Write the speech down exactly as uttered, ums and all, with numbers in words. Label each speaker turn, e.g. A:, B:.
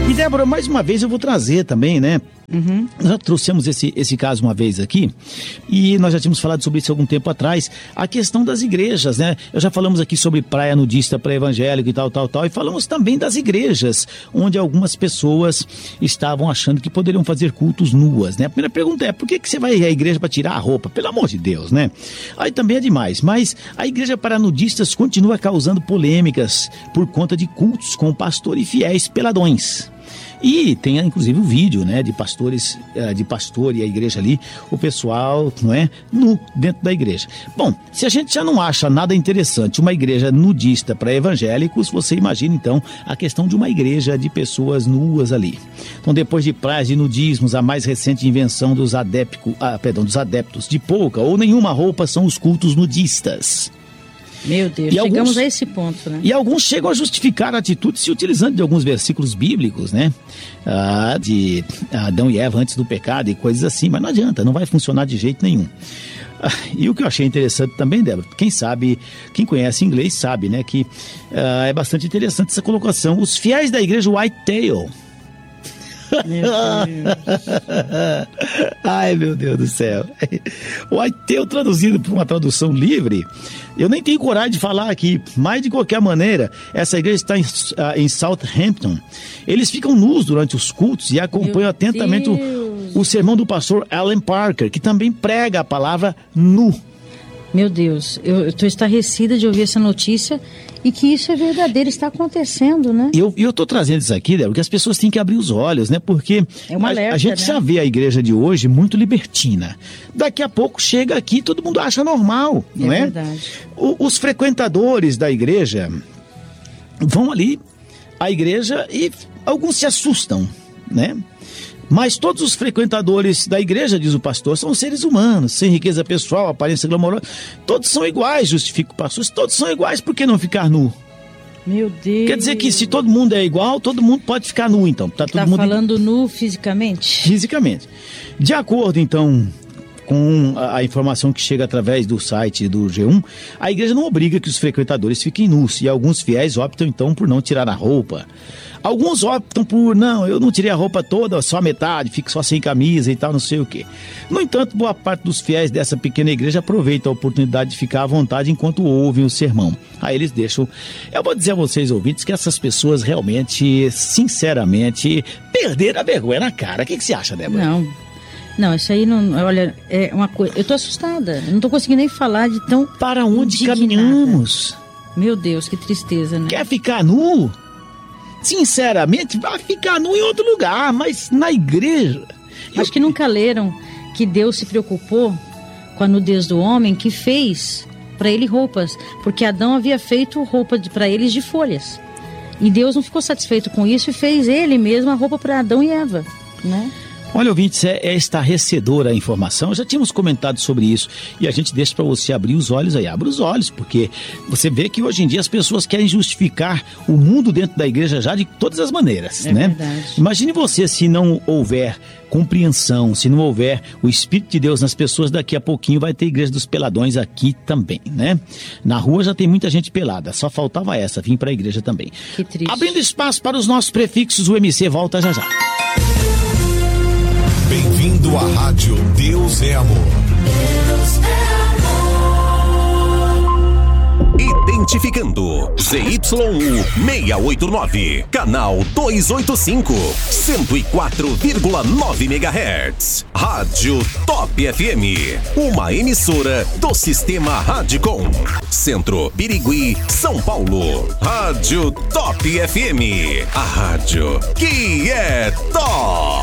A: E Débora, mais uma vez eu vou trazer também, né?
B: Uhum.
A: Nós já trouxemos esse, esse caso uma vez aqui e nós já tínhamos falado sobre isso algum tempo atrás, a questão das igrejas, né? Eu já falamos aqui sobre praia nudista pré-evangélico e tal, tal, tal, e falamos também das igrejas, onde algumas pessoas estavam achando que poderiam fazer cultos nuas, né? A primeira pergunta é, por que, que você vai à igreja para tirar a roupa? Pelo amor de Deus, né? Aí também é demais, mas a igreja para nudistas continua causando polêmicas por conta de cultos com pastor e fiéis peladões. E tem inclusive o vídeo, né, de pastores, de pastor e a igreja ali, o pessoal, não é, nu dentro da igreja. Bom, se a gente já não acha nada interessante uma igreja nudista para evangélicos, você imagina então a questão de uma igreja de pessoas nuas ali. Então, depois de praias de nudismos, a mais recente invenção dos, adepco, ah, perdão, dos adeptos de pouca ou nenhuma roupa são os cultos nudistas.
B: Meu Deus,
A: e
B: chegamos
A: alguns,
B: a esse ponto, né?
A: E alguns chegam a justificar a atitude se utilizando de alguns versículos bíblicos, né? Ah, de Adão e Eva antes do pecado e coisas assim, mas não adianta, não vai funcionar de jeito nenhum. Ah, e o que eu achei interessante também, Débora, quem sabe, quem conhece inglês sabe, né? Que ah, é bastante interessante essa colocação. Os fiéis da igreja Whitetail.
B: Meu Deus.
A: Ai, meu Deus do céu. O Whitetail traduzido por uma tradução livre, eu nem tenho coragem de falar aqui, mas de qualquer maneira, essa igreja está em, uh, em Southampton. Eles ficam nus durante os cultos e acompanham meu atentamente o, o sermão do pastor Alan Parker, que também prega a palavra nu.
B: Meu Deus, eu estou estarrecida de ouvir essa notícia e que isso é verdadeiro, está acontecendo, né?
A: E eu estou trazendo isso aqui, Débora, porque as pessoas têm que abrir os olhos, né? Porque
B: é uma alerta,
A: a, a gente
B: né?
A: já vê a igreja de hoje muito libertina. Daqui a pouco chega aqui e todo mundo acha normal, não é?
B: É verdade.
A: O, os frequentadores da igreja vão ali à igreja e alguns se assustam, né? Mas todos os frequentadores da igreja, diz o pastor, são seres humanos, sem riqueza pessoal, aparência glamourosa. Todos são iguais, justifica o pastor. Se todos são iguais, por que não ficar nu?
B: Meu Deus.
A: Quer dizer que se todo mundo é igual, todo mundo pode ficar nu, então. Tá, todo
B: tá
A: mundo
B: falando nu fisicamente?
A: Fisicamente. De acordo, então, com a, a informação que chega através do site do G um, a igreja não obriga que os frequentadores fiquem nus, e alguns fiéis optam, então, por não tirar a roupa. Alguns optam por, não, eu não tirei a roupa toda, só a metade, fico só sem camisa e tal, não sei o quê. No entanto, boa parte dos fiéis dessa pequena igreja aproveita a oportunidade de ficar à vontade enquanto ouvem o sermão. Aí eles deixam... Eu vou dizer a vocês, ouvintes, que essas pessoas realmente, sinceramente, perderam a vergonha na cara. O que, que você acha, Débora?
B: Não, não, isso aí não... Olha, é uma coisa... Eu tô assustada, eu não tô conseguindo nem falar de tão...
A: Para onde
B: indignada.
A: caminhamos?
B: Meu Deus, que tristeza, né?
A: Quer ficar nu? Sinceramente, vai ficar nu em outro lugar, mas na igreja...
B: Acho
A: eu...
B: que nunca leram que Deus se preocupou com a nudez do homem, que fez para ele roupas, porque Adão havia feito roupa para eles de folhas. E Deus não ficou satisfeito com isso e fez ele mesmo a roupa para Adão e Eva, né?
A: Olha, ouvintes, é, é estarrecedora a informação. Já tínhamos comentado sobre isso e a gente deixa para você abrir os olhos aí. Abre os olhos, porque você vê que hoje em dia as pessoas querem justificar o mundo dentro da igreja já de todas as maneiras,
B: é
A: né?
B: Verdade.
A: Imagine você se não houver compreensão, se não houver o Espírito de Deus nas pessoas, daqui a pouquinho vai ter igreja dos peladões aqui também, né? Na rua já tem muita gente pelada, só faltava essa, vir para a igreja também.
B: Que triste.
A: Abrindo espaço para os nossos prefixos, o M C volta já já.
C: Bem-vindo à rádio Deus é Amor. Deus é Amor. Identificando Z Y U seiscentos e oitenta e nove, canal duzentos e oitenta e cinco, cento e quatro vírgula nove megahertz. Rádio Top F M, uma emissora do Sistema Radicom. Centro, Birigui, São Paulo. Rádio Top F M, a rádio que é top.